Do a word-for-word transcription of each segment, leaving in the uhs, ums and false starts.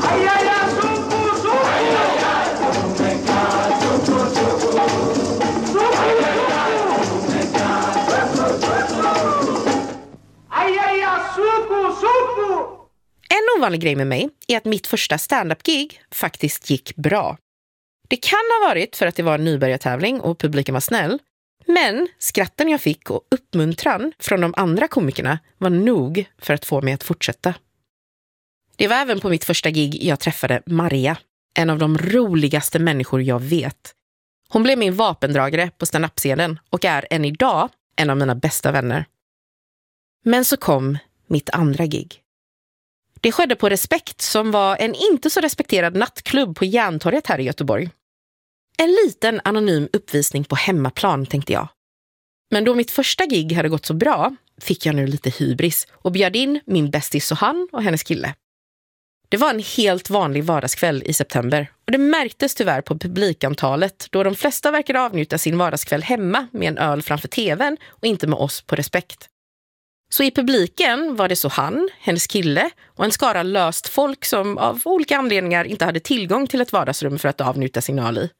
En ovanlig grej med mig är att mitt första stand-up-gig faktiskt gick bra. Det kan ha varit för att det var en nybörjartävling och publiken var snäll, men skratten jag fick och uppmuntran från de andra komikerna var nog för att få mig att fortsätta. Det var även på mitt första gig jag träffade Maria, en av de roligaste människor jag vet. Hon blev min vapendragare på stand-up-scenen och är än idag en av mina bästa vänner. Men så kom mitt andra gig. Det skedde på Respekt, som var en inte så respekterad nattklubb på Järntorget här i Göteborg. En liten anonym uppvisning på hemmaplan, tänkte jag. Men då mitt första gig hade gått så bra fick jag nu lite hybris och bjöd in min bästis Sohan och hennes kille. Det var en helt vanlig vardagskväll i september och det märktes tyvärr på publikantalet då de flesta verkade avnjuta sin vardagskväll hemma med en öl framför tvn och inte med oss på Respekt. Så i publiken var det Sohan, hennes kille och en skara löst folk som av olika anledningar inte hade tillgång till ett vardagsrum för att avnjuta sin öl i.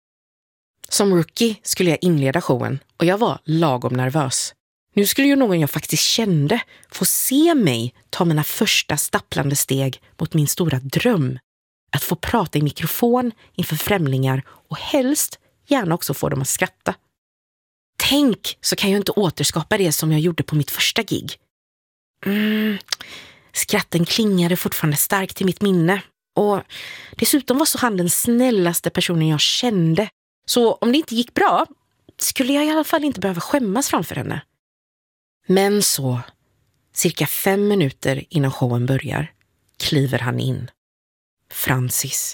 Som rookie skulle jag inleda showen och jag var lagom nervös. Nu skulle ju någon jag faktiskt kände få se mig ta mina första stapplande steg mot min stora dröm. Att få prata i mikrofon inför främlingar och helst gärna också få dem att skratta. Tänk, så kan jag inte återskapa det som jag gjorde på mitt första gig. Mm, skratten klingade fortfarande starkt i mitt minne. Och dessutom var så han den snällaste personen jag kände. Så om det inte gick bra skulle jag i alla fall inte behöva skämmas framför henne. Men så, cirka fem minuter innan showen börjar, kliver han in. Francis.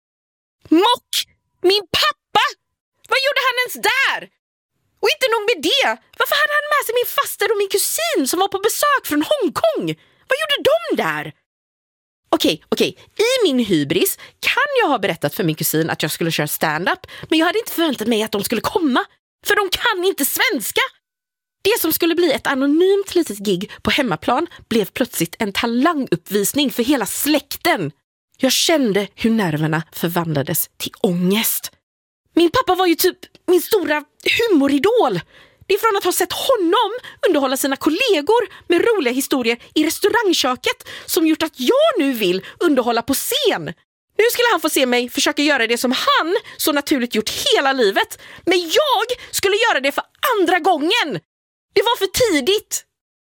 Mock! Min pappa! Vad gjorde han ens där? Och inte nog med det, varför hade han med sig min faster och min kusin som var på besök från Hongkong? Vad gjorde de där? Okej, okej, i min hybris kan jag ha berättat för min kusin att jag skulle köra stand-up, men jag hade inte förväntat mig att de skulle komma, för de kan inte svenska. Det som skulle bli ett anonymt litet gig på hemmaplan blev plötsligt en talanguppvisning för hela släkten. Jag kände hur nerverna förvandlades till ångest. Min pappa var ju typ min stora humoridol. Det är från att ha sett honom underhålla sina kollegor med roliga historier i restaurangköket som gjort att jag nu vill underhålla på scen. Nu skulle han få se mig försöka göra det som han så naturligt gjort hela livet. Men jag skulle göra det för andra gången. Det var för tidigt.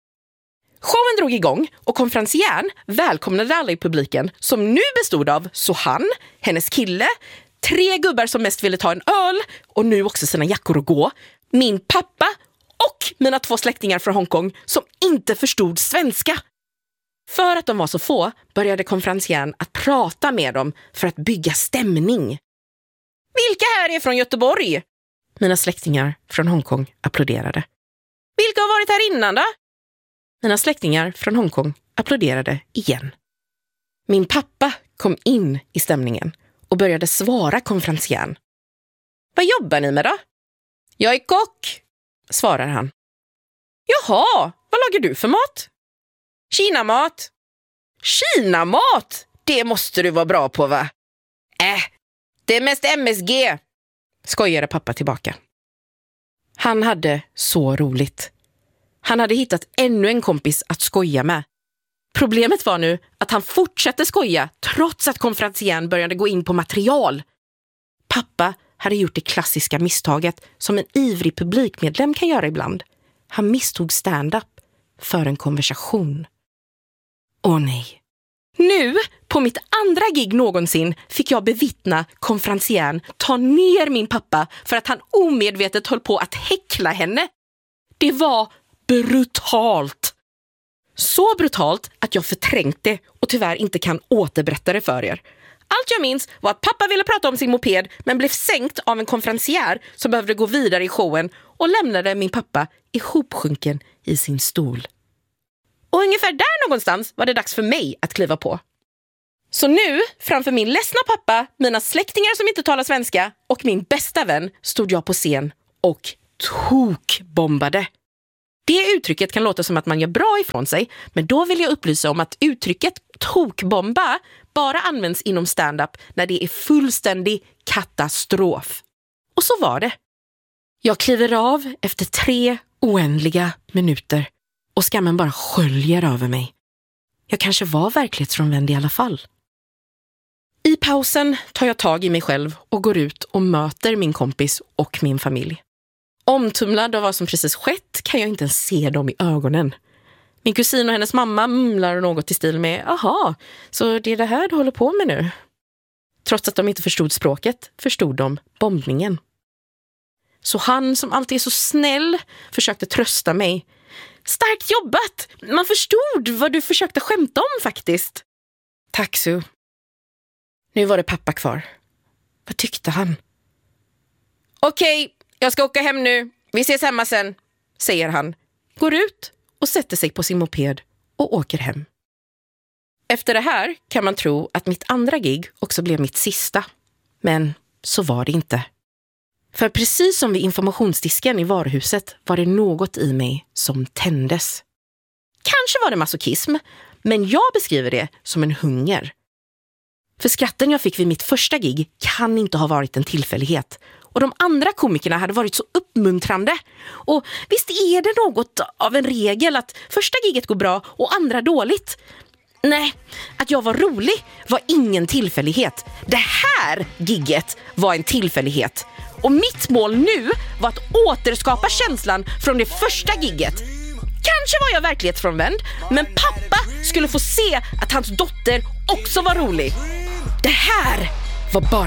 Showen drog igång och konferencieren välkomnade alla i publiken som nu bestod av Sohan, hennes kille, tre gubbar som mest ville ta en öl och nu också sina jackor och gå, min pappa och mina två släktingar från Hongkong som inte förstod svenska. För att de var så få började konferencieren att prata med dem för att bygga stämning. Vilka här är från Göteborg? Mina släktingar från Hongkong applåderade. Vilka har varit här innan då? Mina släktingar från Hongkong applåderade igen. Min pappa kom in i stämningen och började svara konferencieren. Vad jobbar ni med då? Jag är kock, svarar han. Jaha, vad lagar du för mat? Kinamat. Kinamat? Det måste du vara bra på, va? Äh, det är mest M S G, skojade pappa tillbaka. Han hade så roligt. Han hade hittat ännu en kompis att skoja med. Problemet var nu att han fortsatte skoja trots att konferencieren började gå in på material. Pappa hade gjort det klassiska misstaget som en ivrig publikmedlem kan göra ibland. Han misstog stand-up för en konversation. Åh nej. Nu, på mitt andra gig någonsin, fick jag bevittna konferencieren ta ner min pappa för att han omedvetet höll på att häckla henne. Det var brutalt. Så brutalt att jag förträngt det och tyvärr inte kan återberätta det för er. Allt jag minns var att pappa ville prata om sin moped men blev sänkt av en konferencier som behövde gå vidare i showen och lämnade min pappa ihopsjunken i sin stol. Och ungefär där någonstans var det dags för mig att kliva på. Så nu, framför min ledsna pappa, mina släktingar som inte talar svenska och min bästa vän stod jag på scen och tokbombade. Det uttrycket kan låta som att man gör bra ifrån sig, men då vill jag upplysa om att uttrycket tokbomba bara används inom stand-up när det är fullständig katastrof. Och så var det. Jag kliver av efter tre oändliga minuter och skammen bara sköljer över mig. Jag kanske var verklighetsfrånvänd i alla fall. I pausen tar jag tag i mig själv och går ut och möter min kompis och min familj. Omtumlad av vad som precis skett kan jag inte ens se dem i ögonen. Min kusin och hennes mamma mumlar något i stil med aha, så det är det här du håller på med nu? Trots att de inte förstod språket förstod de bombningen. Så han som alltid är så snäll försökte trösta mig. Starkt jobbat! Man förstod vad du försökte skämta om faktiskt. Tack Sue. Nu var det pappa kvar. Vad tyckte han? Okej, jag ska åka hem nu. Vi ses hemma sen, säger han. Går ut och sätter sig på sin moped och åker hem. Efter det här kan man tro att mitt andra gig också blev mitt sista. Men så var det inte. För precis som vid informationsdisken i varuhuset var det något i mig som tändes. Kanske var det masochism, men jag beskriver det som en hunger. För skratten jag fick vid mitt första gig kan inte ha varit en tillfällighet. Och de andra komikerna hade varit så uppmuntrande. Och visst är det något av en regel att första giget går bra och andra dåligt. Nej, att jag var rolig var ingen tillfällighet. Det här gigget var en tillfällighet. Och mitt mål nu var att återskapa känslan från det första gigget. Kanske var jag verklighetsfrånvänd, men pappa skulle få se att hans dotter också var rolig. Det här var bara